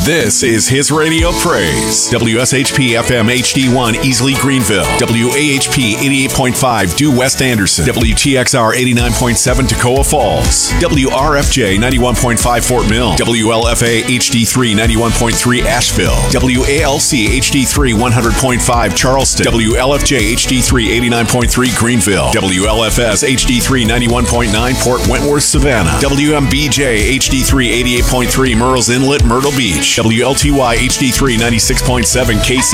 This is His Radio Praise. WSHP FM HD1 Easley Greenville. WAHP 88.5 Due West Anderson. WTXR 89.7 Toccoa Falls. WRFJ 91.5 Fort Mill. WLFA HD3 91.3 Asheville. WALC HD3 100.5 Charleston. WLFJ HD3 89.3 Greenville. WLFS HD3 91.9 Port Wentworth Savannah. WMBJ HD3 88.3 Murrells Inlet Myrtle Beach. WLTY HD3 96.7 Casey.